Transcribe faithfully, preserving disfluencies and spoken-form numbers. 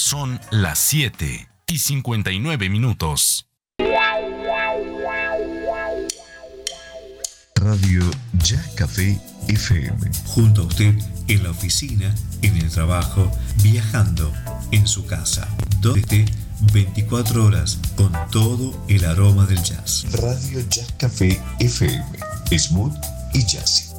Son las siete y cincuenta y nueve minutos. Radio Jazz Café F M. Junto a usted en la oficina, en el trabajo, viajando, en su casa. Donde veinticuatro horas con todo el aroma del jazz. Radio Jazz Café F M. Smooth y jazzy.